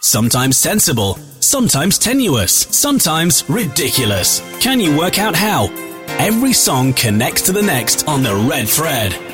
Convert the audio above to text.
sometimes sensible, sometimes tenuous, sometimes ridiculous. Can you work out how? Every song connects to the next on The Red Thread.